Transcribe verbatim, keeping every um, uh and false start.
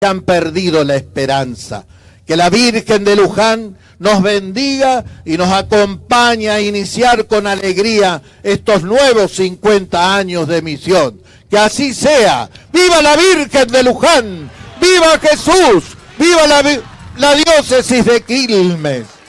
han perdido la esperanza. Que la Virgen de Luján nos bendiga y nos acompañe a iniciar con alegría estos nuevos cincuenta años de misión. Que así sea. ¡Viva la Virgen de Luján! ¡Viva Jesús! ¡Viva la, la diócesis de Quilmes!